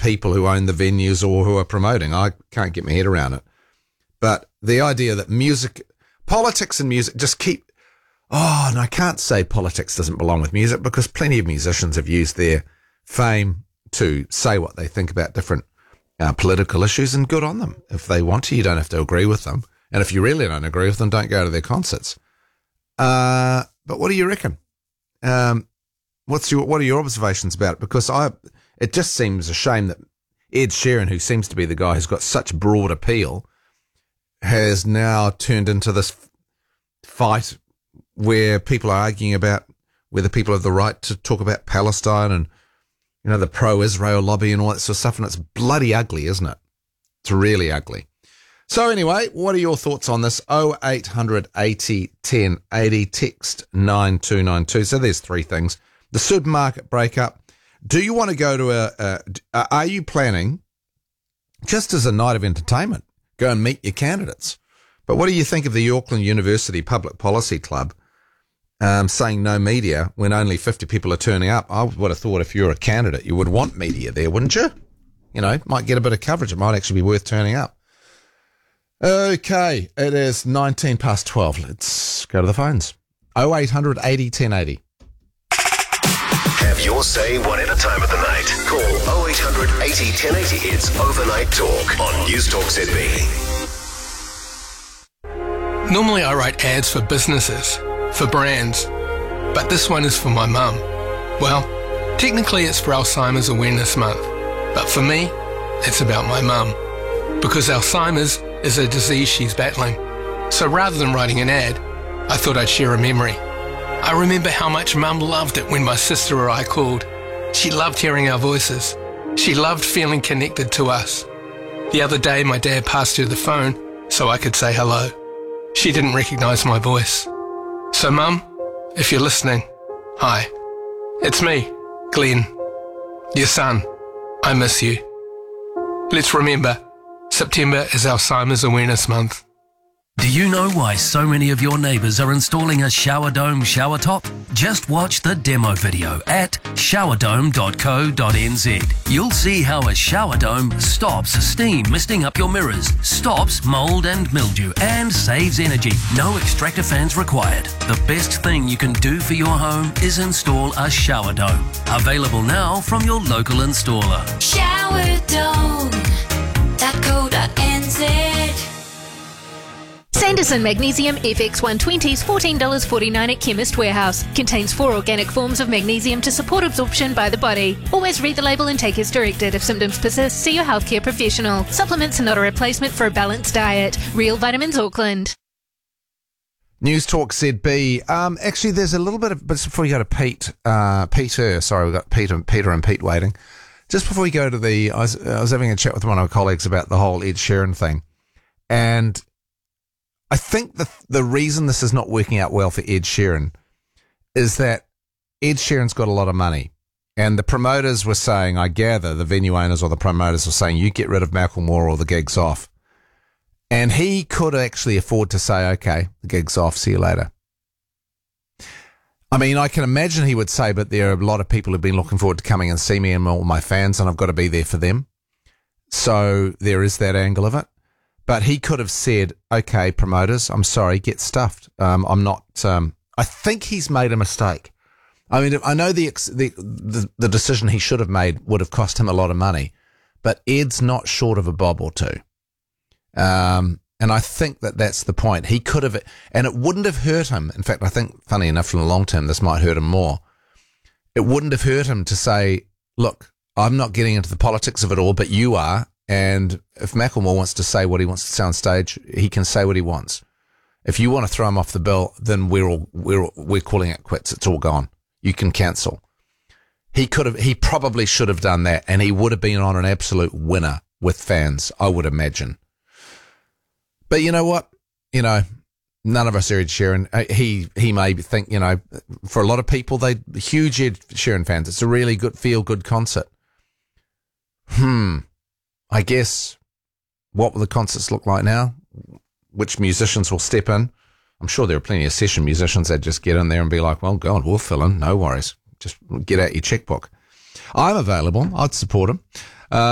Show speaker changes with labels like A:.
A: people who own the venues or who are promoting. I can't get my head around it. But the idea that politics and music just keep... Oh, and I can't say politics doesn't belong with music, because plenty of musicians have used their fame to say what they think about different political issues, and good on them. If they want to, you don't have to agree with them. And if you really don't agree with them, don't go to their concerts. But what do you reckon? What are your observations about it? Because it just seems a shame that Ed Sheeran, who seems to be the guy who's got such broad appeal, has now turned into this fight where people are arguing about whether people have the right to talk about Palestine and, you know, the pro-Israel lobby and all that sort of stuff. And it's bloody ugly, isn't it? It's really ugly. So anyway, what are your thoughts on this? 0800 80 10 80, text 9292. So there's three things. The supermarket breakup. Do you want to go to are you planning, just as a night of entertainment, go and meet your candidates? But what do you think of the Auckland University Public Policy Club saying no media when only 50 people are turning up? I would have thought if you're a candidate, you would want media there, wouldn't you? You know, might get a bit of coverage. It might actually be worth turning up. Okay, it is 19 past 12. Let's go to the phones. 0800 80 10 80.
B: Have your say one at a time of the night. Call 0800 80 1080. It's Overnight Talk on News Talk ZB.
C: Normally I write ads for businesses, for brands, but this one is for my mum. Well, technically it's for Alzheimer's Awareness Month, but for me, it's about my mum. Because Alzheimer's is a disease she's battling. So rather than writing an ad, I thought I'd share a memory. I remember how much Mum loved it when my sister or I called. She loved hearing our voices. She loved feeling connected to us. The other day, my dad passed her the phone so I could say hello. She didn't recognise my voice. So Mum, if you're listening, hi. It's me, Glenn, your son. I miss you. Let's remember, September is Alzheimer's Awareness Month.
D: Do you know why so many of your neighbours are installing a shower dome shower top? Just watch the demo video at showerdome.co.nz. You'll see how a shower dome stops steam misting up your mirrors, stops mould and mildew, and saves energy. No extractor fans required. The best thing you can do for your home is install a shower dome. Available now from your local installer.
E: Showerdome.co.nz. Sanderson Magnesium FX 120s $14.49 at Chemist Warehouse. Contains 4 organic forms of magnesium to support absorption by the body. Always read the label and take as directed. If symptoms persist, see your healthcare professional. Supplements are not a replacement for a balanced diet. Real Vitamins Auckland.
A: News Talk ZB. Actually, there's a little bit of... But before we go to Peter, sorry, we've got Peter and Pete waiting. Just before we go to I was having a chat with one of my colleagues about the whole Ed Sheeran thing. And I think the reason this is not working out well for Ed Sheeran is that Ed Sheeran's got a lot of money. And the promoters were saying, I gather, the venue owners or the promoters were saying, you get rid of Macklemore or the gig's off. And he could actually afford to say, okay, the gig's off, see you later. I mean, I can imagine he would say, but there are a lot of people who've been looking forward to coming and see me and all my fans, and I've got to be there for them. So there is that angle of it. But he could have said, okay, promoters, I'm sorry, get stuffed. I'm not, I think he's made a mistake. I mean, I know the decision he should have made would have cost him a lot of money, but Ed's not short of a bob or two. And I think that's the point. He could have, and it wouldn't have hurt him. In fact, I think, funny enough, in the long term, this might hurt him more. It wouldn't have hurt him to say, look, I'm not getting into the politics of it all, but you are. And if Macklemore wants to say what he wants to say on stage, he can say what he wants. If you want to throw him off the bill, then we're calling it quits. It's all gone. You can cancel. He probably should have done that, and he would have been on an absolute winner with fans, I would imagine. But you know what? You know, none of us are Ed Sheeran. He may think, you know, for a lot of people, they huge Ed Sheeran fans. It's a really good, feel-good concert. I guess, what will the concerts look like now? Which musicians will step in? I'm sure there are plenty of session musicians that just get in there and be like, well, God, we'll fill in. No worries. Just get out your checkbook. I'm available. I'd support them.